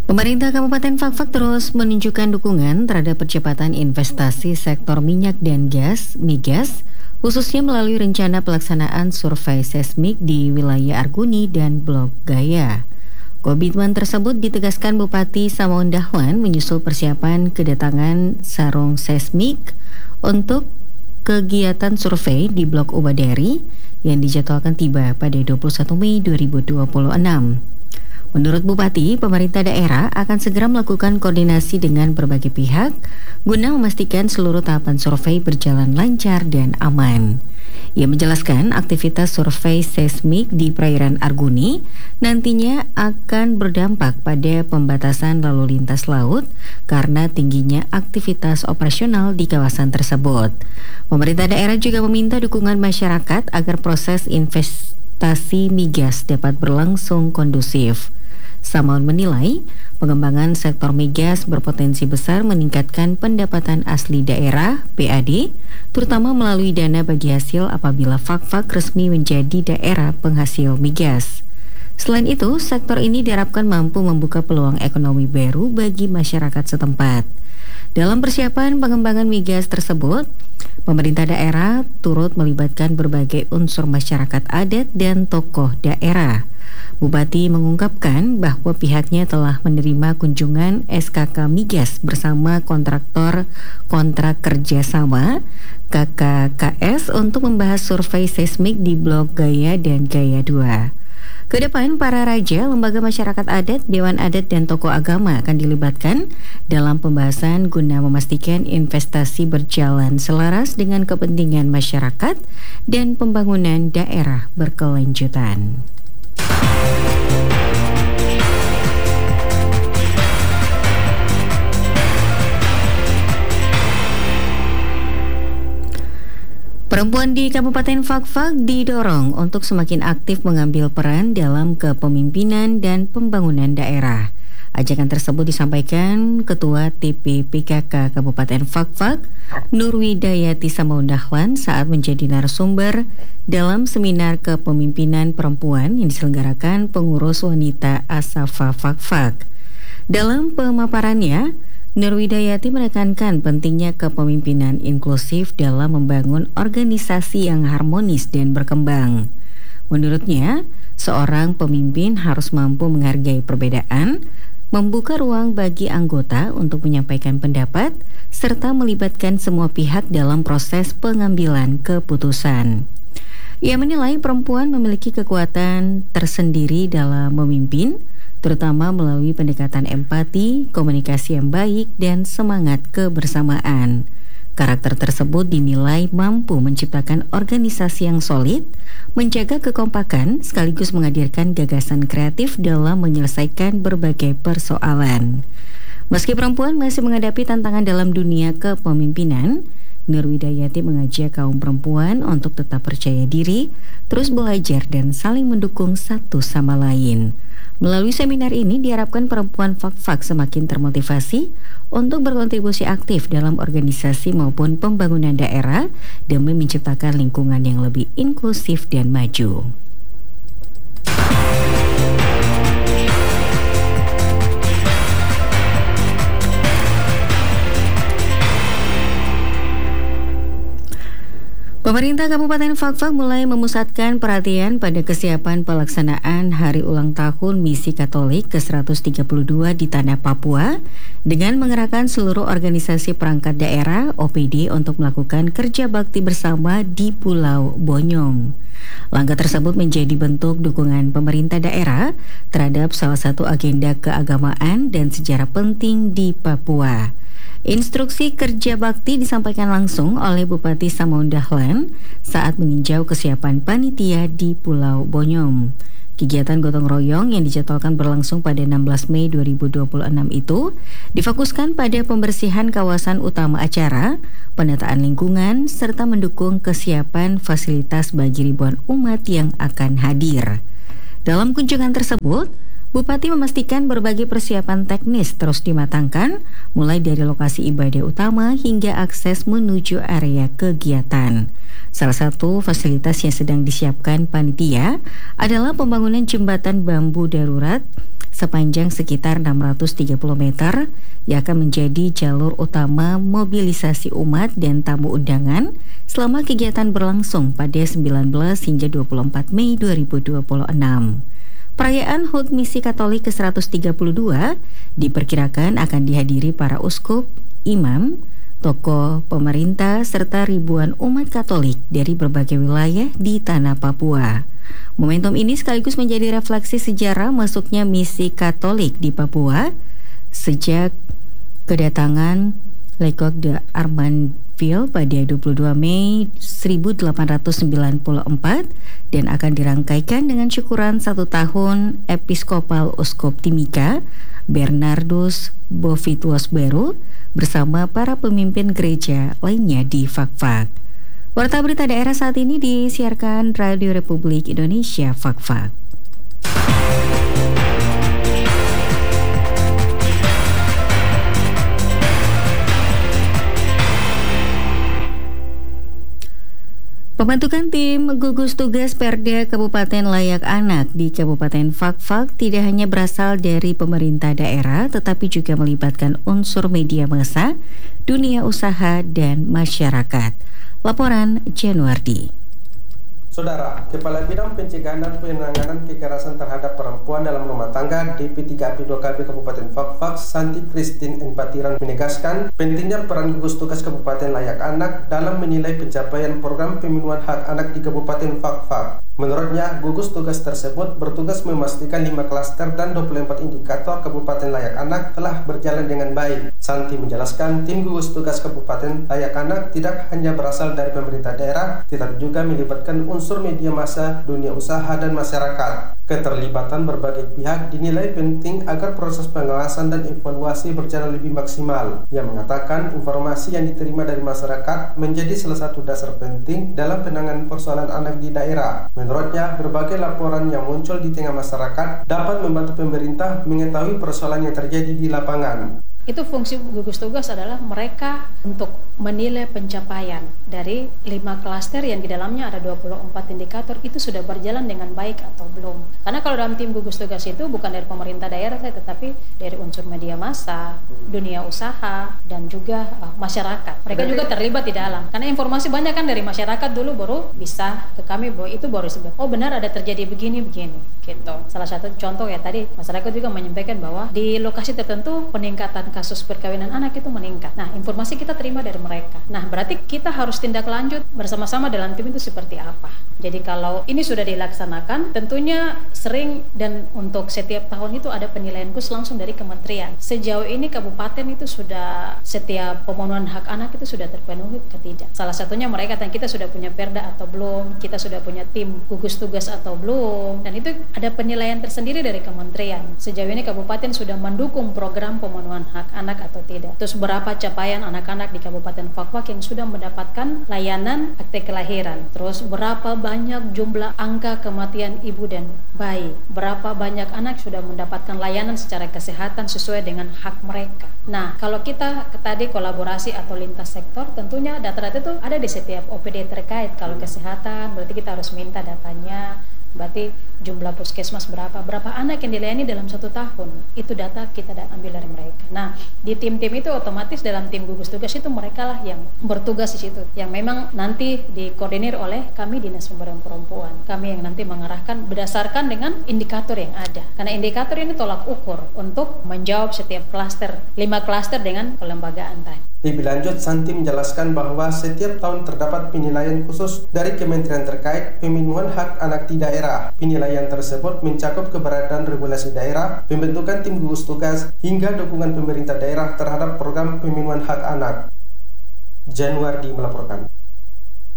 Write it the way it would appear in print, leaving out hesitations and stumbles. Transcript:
Pemerintah Kabupaten Fakfak terus menunjukkan dukungan terhadap percepatan investasi sektor minyak dan gas, migas, khususnya melalui rencana pelaksanaan survei seismik di wilayah Arguni dan Blok Gaya. Komitmen tersebut ditegaskan Bupati Samaun Dahlan menyusul persiapan kedatangan sarung seismik untuk kegiatan survei di Blok Ubadari yang dijadwalkan tiba pada 21 Mei 2026. Menurut Bupati, pemerintah daerah akan segera melakukan koordinasi dengan berbagai pihak guna memastikan seluruh tahapan survei berjalan lancar dan aman. Ia menjelaskan aktivitas survei seismik di perairan Arguni nantinya akan berdampak pada pembatasan lalu lintas laut karena tingginya aktivitas operasional di kawasan tersebut. Pemerintah daerah juga meminta dukungan masyarakat agar proses investasi migas dapat berlangsung kondusif. Samaun menilai pengembangan sektor migas berpotensi besar meningkatkan pendapatan asli daerah (PAD), terutama melalui dana bagi hasil apabila Fakfak resmi menjadi daerah penghasil migas. Selain itu, sektor ini diharapkan mampu membuka peluang ekonomi baru bagi masyarakat setempat. Dalam persiapan pengembangan migas tersebut, pemerintah daerah turut melibatkan berbagai unsur masyarakat adat dan tokoh daerah. Bupati mengungkapkan bahwa pihaknya telah menerima kunjungan SKK Migas bersama kontraktor kontrak kerjasama KKKS untuk membahas survei seismik di Blok Gaya dan Gaya 2. Kedepan, para raja, lembaga masyarakat adat, dewan adat, dan tokoh agama akan dilibatkan dalam pembahasan guna memastikan investasi berjalan selaras dengan kepentingan masyarakat dan pembangunan daerah berkelanjutan. Perempuan di Kabupaten Fakfak didorong untuk semakin aktif mengambil peran dalam kepemimpinan dan pembangunan daerah. Ajakan tersebut disampaikan Ketua TPPKK Kabupaten Fakfak, Nurwidayati Samaun Dahlan saat menjadi narasumber dalam seminar kepemimpinan perempuan yang diselenggarakan pengurus wanita Asafa Fakfak. Dalam pemaparannya, Nurwidayati menekankan pentingnya kepemimpinan inklusif dalam membangun organisasi yang harmonis dan berkembang. Menurutnya, seorang pemimpin harus mampu menghargai perbedaan, membuka ruang bagi anggota untuk menyampaikan pendapat, serta melibatkan semua pihak dalam proses pengambilan keputusan. Ia menilai perempuan memiliki kekuatan tersendiri dalam memimpin, terutama melalui pendekatan empati, komunikasi yang baik, dan semangat kebersamaan. Karakter tersebut dinilai mampu menciptakan organisasi yang solid, menjaga kekompakan, sekaligus menghadirkan gagasan kreatif dalam menyelesaikan berbagai persoalan. Meski perempuan masih menghadapi tantangan dalam dunia kepemimpinan, Nurwidayati mengajak kaum perempuan untuk tetap percaya diri, terus belajar, dan saling mendukung satu sama lain. Melalui seminar ini diharapkan perempuan Fakfak semakin termotivasi untuk berkontribusi aktif dalam organisasi maupun pembangunan daerah demi menciptakan lingkungan yang lebih inklusif dan maju. Pemerintah Kabupaten Fakfak mulai memusatkan perhatian pada kesiapan pelaksanaan Hari Ulang Tahun Misi Katolik ke-132 di Tanah Papua dengan mengerahkan seluruh organisasi perangkat daerah OPD untuk melakukan kerja bakti bersama di Pulau Bonyong. Langkah tersebut menjadi bentuk dukungan pemerintah daerah terhadap salah satu agenda keagamaan dan sejarah penting di Papua. Instruksi kerja bakti disampaikan langsung oleh Bupati Samaun Dahlan saat meninjau kesiapan panitia di Pulau Bonyong. Kegiatan gotong royong yang dijadwalkan berlangsung pada 16 Mei 2026 itu difokuskan pada pembersihan kawasan utama acara, penataan lingkungan, serta mendukung kesiapan fasilitas bagi ribuan umat yang akan hadir. Dalam kunjungan tersebut, Bupati memastikan berbagai persiapan teknis terus dimatangkan, mulai dari lokasi ibadah utama hingga akses menuju area kegiatan. Salah satu fasilitas yang sedang disiapkan panitia adalah pembangunan jembatan bambu darurat sepanjang sekitar 630 meter yang akan menjadi jalur utama mobilisasi umat dan tamu undangan selama kegiatan berlangsung pada 19 hingga 24 Mei 2026. Perayaan HUT Misi Katolik ke-132 diperkirakan akan dihadiri para uskup, imam, tokoh pemerintah, serta ribuan umat Katolik dari berbagai wilayah di tanah Papua. Momentum ini sekaligus menjadi refleksi sejarah masuknya misi Katolik di Papua sejak kedatangan Lecoq de Armanville pada 22 Mei 1894 dan akan dirangkaikan dengan syukuran 1 tahun Episkopal Uskup Timika Bernardus Bovituos Beru bersama para pemimpin gereja lainnya di Fakfak. Warta berita daerah saat ini disiarkan Radio Republik Indonesia Fakfak. Pembentukan tim gugus tugas Perda Kabupaten Layak Anak di Kabupaten Fakfak tidak hanya berasal dari pemerintah daerah, tetapi juga melibatkan unsur media massa, dunia usaha, dan masyarakat. Laporan Januardi. Saudara, Kepala Bidang Pencegahan dan Penanganan Kekerasan Terhadap Perempuan dalam Rumah Tangga DP3AP2KB Kabupaten Fakfak, Santi Christine Patiran menegaskan pentingnya peran gugus tugas Kabupaten Layak Anak dalam menilai pencapaian program pemenuhan hak anak di Kabupaten Fakfak. Menurutnya, gugus tugas tersebut bertugas memastikan 5 klaster dan 24 indikator Kabupaten Layak Anak telah berjalan dengan baik. Santi menjelaskan tim gugus tugas Kabupaten Layak Anak tidak hanya berasal dari pemerintah daerah, tetapi juga melibatkan unsur media massa, dunia usaha, dan masyarakat. Keterlibatan berbagai pihak dinilai penting agar proses pengawasan dan evaluasi berjalan lebih maksimal. Ia mengatakan informasi yang diterima dari masyarakat menjadi salah satu dasar penting dalam penanganan persoalan anak di daerah. Menurutnya, berbagai laporan yang muncul di tengah masyarakat dapat membantu pemerintah mengetahui persoalan yang terjadi di lapangan. Itu fungsi gugus tugas adalah mereka untuk menilai pencapaian dari 5 klaster yang di dalamnya ada 24 indikator itu sudah berjalan dengan baik atau belum. Karena kalau dalam tim gugus tugas itu bukan dari pemerintah daerah tetapi dari unsur media massa, dunia usaha, dan juga masyarakat. Mereka juga terlibat di dalam. Karena informasi banyak kan dari masyarakat dulu baru bisa ke kami bahwa itu baru sebab oh benar ada terjadi begini-begini gitu. Salah satu contoh ya tadi masyarakat juga menyampaikan bahwa di lokasi tertentu peningkatan kasus perkawinan anak itu meningkat. Nah, informasi kita terima dari mereka. Nah, berarti kita harus tindak lanjut bersama-sama dalam tim itu seperti apa. Jadi kalau ini sudah dilaksanakan, tentunya sering dan untuk setiap tahun itu ada penilaian khusus langsung dari kementerian. Sejauh ini kabupaten itu sudah setiap pemenuhan hak anak itu sudah terpenuhi atau tidak. Salah satunya mereka tanya kita sudah punya perda atau belum, kita sudah punya tim gugus tugas atau belum, dan itu ada penilaian tersendiri dari kementerian. Sejauh ini kabupaten sudah mendukung program pemenuhan hak anak atau tidak. Terus berapa capaian anak-anak di Kabupaten Fakfak yang sudah mendapatkan layanan akte kelahiran. Terus berapa banyak jumlah angka kematian ibu dan bayi. Berapa banyak anak sudah mendapatkan layanan secara kesehatan sesuai dengan hak mereka. Nah, kalau kita tadi kolaborasi atau lintas sektor, tentunya data-data itu ada di setiap OPD terkait. Kalau kesehatan, berarti kita harus minta datanya. Berarti jumlah puskesmas berapa anak yang dilayani dalam 1 tahun, itu data kita ambil dari mereka. Nah, di tim-tim itu otomatis dalam tim gugus tugas itu mereka lah yang bertugas di situ, yang memang nanti dikoordinir oleh kami Dinas Pemberdayaan Perempuan. Kami yang nanti mengarahkan berdasarkan dengan indikator yang ada. Karena indikator ini tolak ukur untuk menjawab setiap klaster, 5 klaster dengan kelembagaan tadi. Lebih lanjut, Santi menjelaskan bahwa setiap tahun terdapat penilaian khusus dari kementerian terkait pemenuhan hak anak di daerah. Penilaian tersebut mencakup keberadaan regulasi daerah, pembentukan tim gugus tugas, hingga dukungan pemerintah daerah terhadap program pemenuhan hak anak. Januardi melaporkan.